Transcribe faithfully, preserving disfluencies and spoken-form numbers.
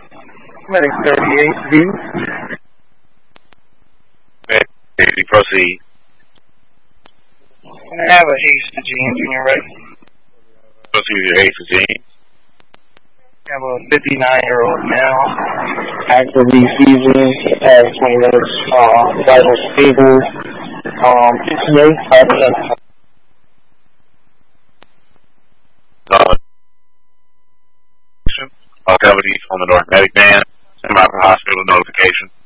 Medic thirty-eight V. Okay, proceed. I have an Ace to Gene when you're ready. Proceed with your Ace to Gene. I have a fifty-nine-year-old male, actively seasoned, has twenty minutes, uh, vital stable, um, today, five percent. Uh, all cavity on the North Medic van. Send out for hospital notification.